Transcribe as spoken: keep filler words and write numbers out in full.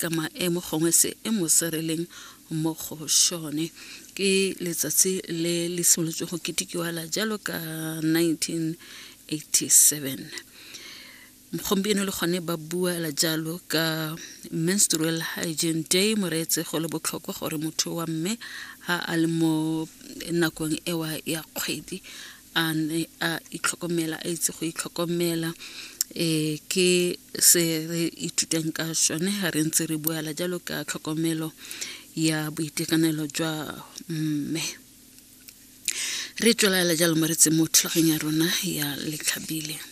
ka maemo gongwe se emo se releng mo go shone ke letsatsi le le simolotswe go ketikiwa la jalo ka nineteen eighty-seven. Gompieno le gone ba bua la jalo ka menstrual hygiene day, moreetse go le botlhokwa gore motho wa mme ha a le mo nakong ewa ya kgwedi a ne a itlhokomela a itse go itlhokomela e ke se re ituteng ka shone ha re ntse re bua la jalo ka tlhokomelo ya boitekanelo jwa mme. Re tswela la jalo moreetse mo tlhageng ya rona ya letlhabile.